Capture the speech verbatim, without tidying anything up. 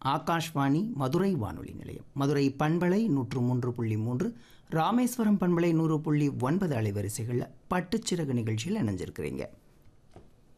ஆகாஷ்வாணி மதுரை வானொலி நிலையம். மதுரை பண்பலை நூற்று மூன்று புள்ளி மூன்று, ராமேஸ்வரம் பண்பலை நூறு புள்ளி ஒன்பது அலைவரிசைகளில் பட்டுச்சிறகு நிகழ்ச்சியில் இணைஞ்சிருக்கிறீங்க.